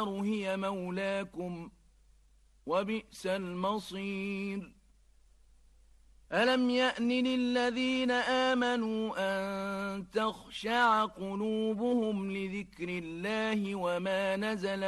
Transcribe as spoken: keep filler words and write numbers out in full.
النار هي مولاكم وبئس المصير. ألم يأن للذين آمنوا أن تخشع قلوبهم لذكر الله وما نزل